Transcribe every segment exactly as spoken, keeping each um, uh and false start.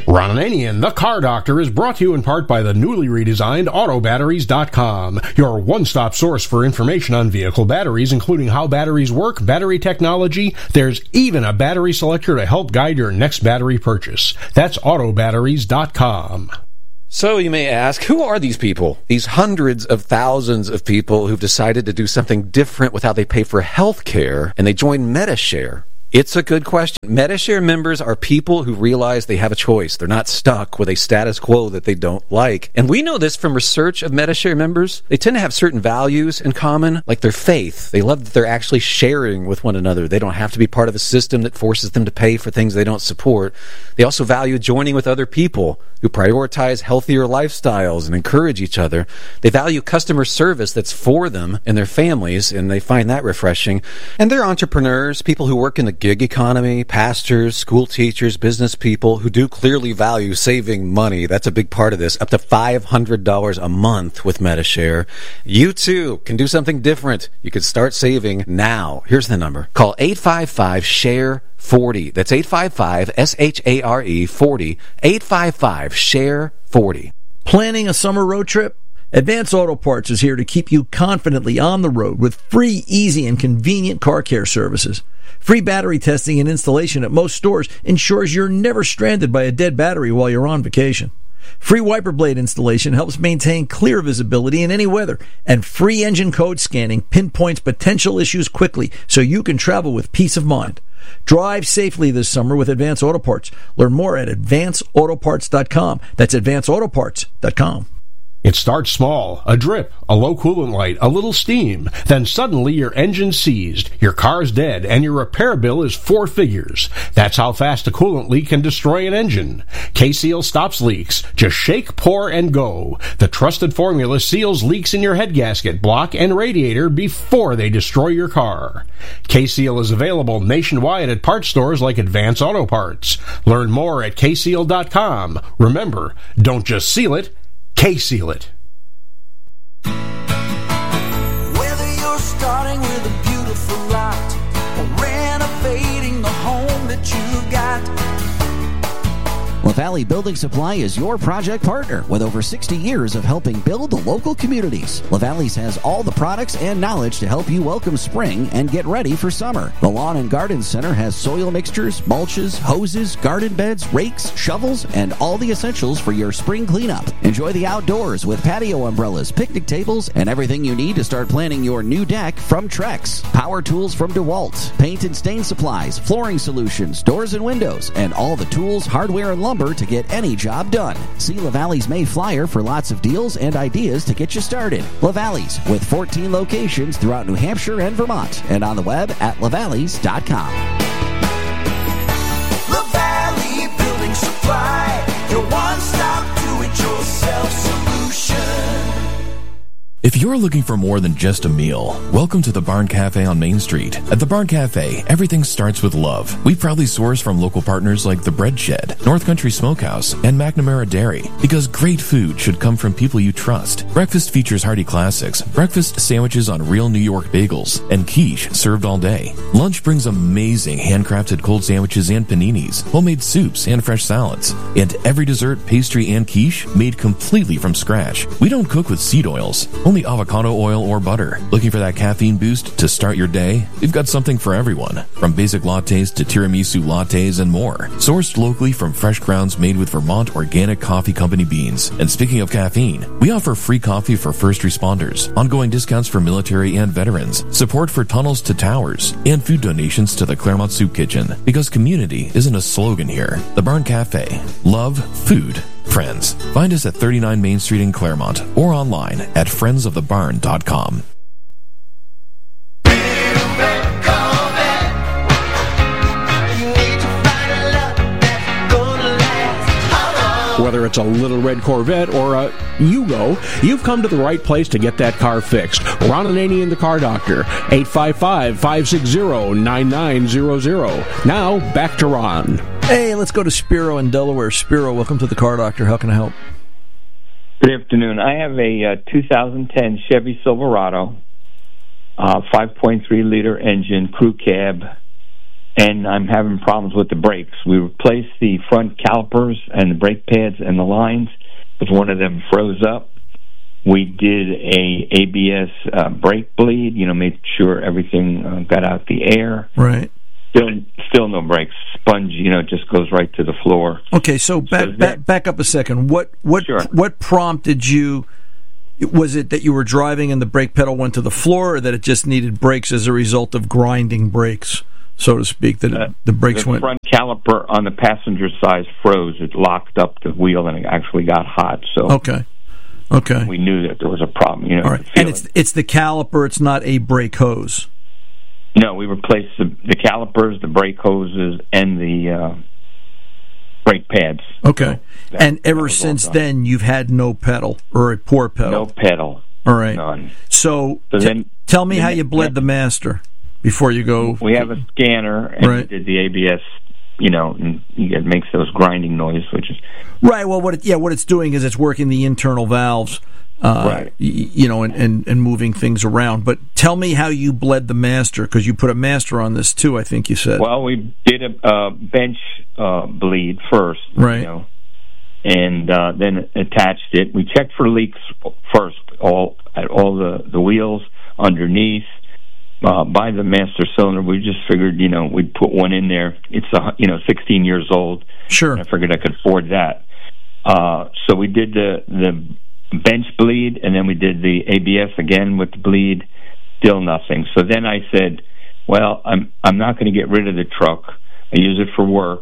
Ron Ananian, the Car Doctor, is brought to you in part by the newly redesigned Auto Batteries dot com, your one-stop source for information on vehicle batteries, including how batteries work, battery technology. There's even a battery selector to help guide your next battery purchase. That's Auto Batteries dot com. So you may ask, who are these people? These hundreds of thousands of people who've decided to do something different with how they pay for health care, and they join Medi-Share. It's a good question. Medi-Share members are people who realize they have a choice. They're not stuck with a status quo that they don't like. And we know this from research of Medi-Share members. They tend to have certain values in common, like their faith. They love that they're actually sharing with one another. They don't have to be part of a system that forces them to pay for things they don't support. They also value joining with other people who prioritize healthier lifestyles and encourage each other. They value customer service that's for them and their families, and they find that refreshing. And they're entrepreneurs, people who work in the gig economy, pastors, school teachers, business people who do clearly value saving money. That's a big part of this. Up to five hundred dollars a month with Medi-Share. You too can do something different. You can start saving now. Here's the number. Call eight five five, S H A R E forty. That's eight five five, S H A R E forty. eight five five, S H A R E forty. Planning a summer road trip? Advance Auto Parts is here to keep you confidently on the road with free, easy, and convenient car care services. Free battery testing and installation at most stores ensures you're never stranded by a dead battery while you're on vacation. Free wiper blade installation helps maintain clear visibility in any weather, and free engine code scanning pinpoints potential issues quickly so you can travel with peace of mind. Drive safely this summer with Advance Auto Parts. Learn more at advance auto parts dot com. That's advance auto parts dot com. It starts small, a drip, a low coolant light, a little steam. Then suddenly your engine's seized, your car's dead, and your repair bill is four figures. That's how fast a coolant leak can destroy an engine. K-Seal stops leaks. Just shake, pour, and go. The trusted formula seals leaks in your head gasket, block, and radiator before they destroy your car. K-Seal is available nationwide at parts stores like Advance Auto Parts. Learn more at K seal dot com. Remember, don't just seal it, K-Seal it. Whether you're starting with a beautiful lot or renovating the home that you've got, LaValley Building Supply is your project partner with over sixty years of helping build the local communities. LaValley's has all the products and knowledge to help you welcome spring and get ready for summer. The Lawn and Garden Center has soil mixtures, mulches, hoses, garden beds, rakes, shovels, and all the essentials for your spring cleanup. Enjoy the outdoors with patio umbrellas, picnic tables, and everything you need to start planning your new deck from Trex. Power tools from DeWalt, paint and stain supplies, flooring solutions, doors and windows, and all the tools, hardware, and lumber to get any job done. See LaValley's May Flyer for lots of deals and ideas to get you started. LaValley's with fourteen locations throughout New Hampshire and Vermont, and on the web at lavalleys dot com. LaValley Building Supply, your one-stop do-it-yourself solution. If you're looking for more than just a meal, welcome to the Barn Cafe on Main Street. At the Barn Cafe, everything starts with love. We proudly source from local partners like The Bread Shed, North Country Smokehouse, and McNamara Dairy, because great food should come from people you trust. Breakfast features hearty classics, breakfast sandwiches on real New York bagels, and quiche served all day. Lunch brings amazing handcrafted cold sandwiches and paninis, homemade soups and fresh salads, and every dessert, pastry, and quiche made completely from scratch. We don't cook with seed oils, only avocado oil or butter. Looking for that caffeine boost to start your day? We've got something for everyone, from basic lattes to tiramisu lattes and more. Sourced locally from fresh grounds made with Vermont Organic Coffee Company beans. And speaking of caffeine, we offer free coffee for first responders, ongoing discounts for military and veterans, support for Tunnels to Towers, and food donations to the Claremont Soup Kitchen. Because community isn't a slogan here. The Barn Cafe. Love, food, friends. Find us at thirty-nine Main Street in Claremont or online at friends of the barn dot com. Whether it's a little red Corvette or a Yugo, you've come to the right place to get that car fixed. Ron Ananian, the Car Doctor, eight five five, five six zero, nine nine zero zero. Now, back to Ron. Hey, let's go to Spiro in Delaware. Spiro, welcome to the Car Doctor. How can I help? Good afternoon. I have a uh, two thousand ten Chevy Silverado, uh, five point three liter engine, crew cab, and I'm having problems with the brakes. We replaced the front calipers and the brake pads and the lines because one of them froze up. We did a A B S uh, brake bleed, you know, made sure everything uh, got out the air. Right. Still, still no brakes. Sponge, you know, just goes right to the floor. Okay, so back So that- back, back up a second. What what Sure. what prompted you? Was it that you were driving and the brake pedal went to the floor, or that it just needed brakes as a result of grinding brakes, so to speak? That Uh, it, the brakes the went. front caliper on the passenger side froze. It locked up the wheel and it actually got hot. So Okay. Okay. we knew that there was a problem. You know, All you right. could feel And it's it. it's the caliper. It's not a brake hose. No, we replaced the, the calipers, the brake hoses, and the uh, brake pads. Okay. So that- And that ever was all since done. then, you've had no pedal or a poor pedal. No pedal. All right. None. So, So t- then- tell me then how the- you bled the master before you go. We have a scanner, and Right. we did the A B S, you know, and it makes those grinding noise, which is Right. Well, what it, yeah, what it's doing is it's working the internal valves, uh, Right. y- you know, and, and, and moving things around. But tell me how you bled the master, because you put a master on this too. I think you said. well, we did a uh, bench uh, bleed first, Right. You know, and uh, then attached it. We checked for leaks first, all at all the the wheels underneath. Uh, by the master cylinder, we just figured, you know, we'd put one in there. It's a, you know, sixteen years old. Sure. I figured I could afford that. Uh, so we did the the bench bleed, and then we did the A B S again with the bleed. Still nothing. So then I said, well, I'm I'm not going to get rid of the truck. I use it for work,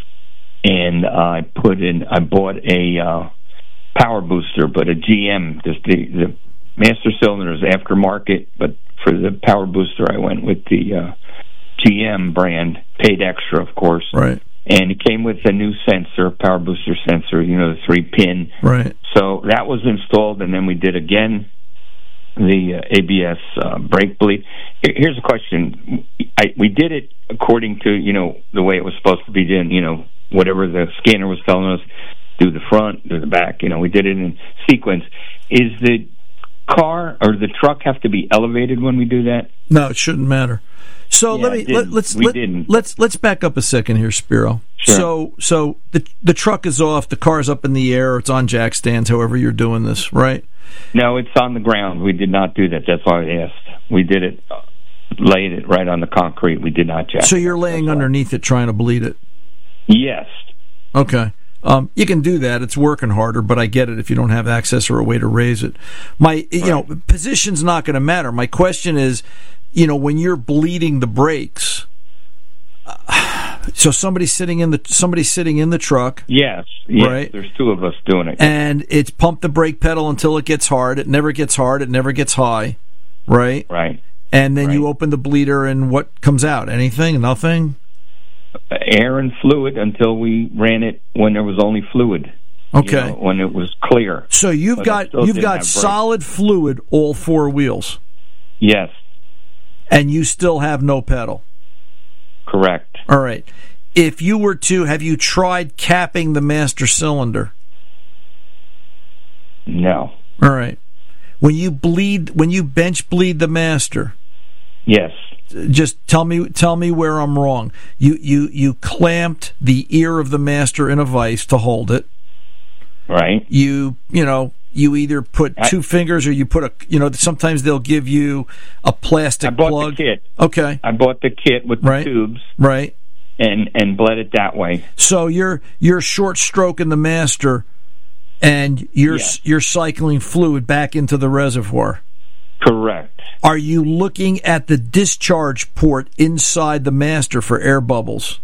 and I put in. I bought a uh, power booster, but a G M. Just the the master cylinder is aftermarket, but for the power booster, I went with the uh, G M brand. Paid extra, of course. Right. And it came with a new sensor, power booster sensor. You know, the three pin. Right. So that was installed, and then we did again the uh, A B S uh, brake bleed. Here- Here's a question: I, we did it according to, you know, the way it was supposed to be done. You know, whatever the scanner was telling us, do the front, do the back. You know, we did it in sequence. Is the car or the truck have to be elevated when we do that? No, it shouldn't matter. So Yeah, let me it let, didn't. let's We let, didn't. let's let's back up a second here, Spiro. Sure. So so the the truck is off, the car's up in the air, it's on jack stands, however you're doing this, right? No, it's on the ground. We did not do that. That's why I asked. We did it, uh, laid it right on the concrete. We did not jack. So it. you're laying That's why. underneath it trying to bleed it. Yes. Okay. Um, you can do that. It's working harder, but I get it if you don't have access or a way to raise it. My, you know, position's not going to matter. My question is, you know, when you're bleeding the brakes, uh, so somebody's sitting in the somebody's sitting in the truck, Yes. Yes. Right. There's two of us doing it. and it's pumped the brake pedal until it gets hard. It never gets hard. It never gets high, right? Right. And then you Right. open the bleeder, and what comes out? Anything? Nothing? Air and fluid until we ran it when there was only fluid. Okay. You know, when it was clear. So you've But I got still you've didn't got have brakes. solid fluid all four wheels, Yes. and you still have no pedal. Correct. All right. If you were to, have you tried capping the master cylinder? No. All right. When you bleed, when you bench bleed the master, Yes. just tell me tell me where I'm wrong. You you you clamped the ear of the master in a vise to hold it. Right. You you know you either put I- two fingers or you put a you know sometimes they'll give you a plastic I bought plug. the kit. Okay. I bought the kit with the Right. tubes Right. and and bled it that way. So you're you're short stroking the master, and you're Yeah. you're cycling fluid back into the reservoir. Correct. Are you looking at the discharge port inside the master for air bubbles?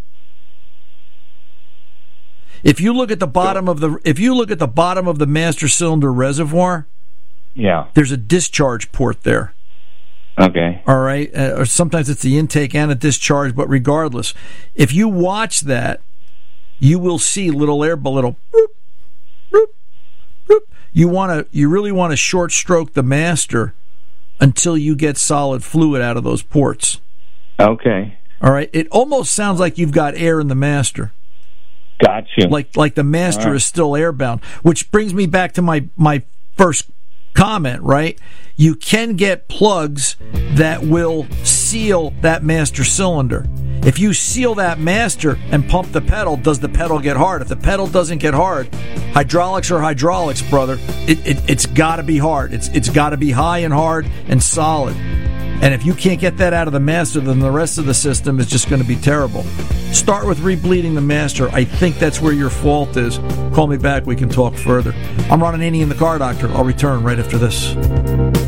If you look at the bottom of the if you look at the bottom of the master cylinder reservoir, Yeah. there's a discharge port there. Okay. All right, uh, or sometimes it's the intake and a discharge, but regardless, if you watch that, you will see little air bubble, little boop, boop, boop. You want to, you really want to short stroke the master until you get solid fluid out of those ports. Okay. All right, it almost sounds like you've got air in the master, Gotcha. like like the master All right. is still airbound. Which brings me back to my my first comment. Right, you can get plugs that will seal that master cylinder. If you seal that master and pump the pedal, does the pedal get hard? If the pedal doesn't get hard, hydraulics are hydraulics, brother. It, it, it's got to be hard. It's It's got to be high and hard and solid. And if you can't get that out of the master, then the rest of the system is just going to be terrible. Start with rebleeding the master. I think that's where your fault is. Call me back. We can talk further. I'm Ron Ananian, the Car Doctor. I'll return right after this.